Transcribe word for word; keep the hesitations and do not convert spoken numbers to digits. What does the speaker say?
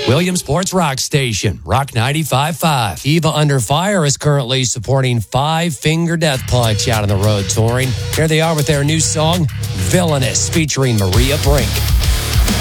Williamsport's Rock Station, Rock ninety-five point five. Eva Under Fire is currently supporting Five Finger Death Punch out on the road touring. Here they are with their new song, Villainous, featuring Maria Brink.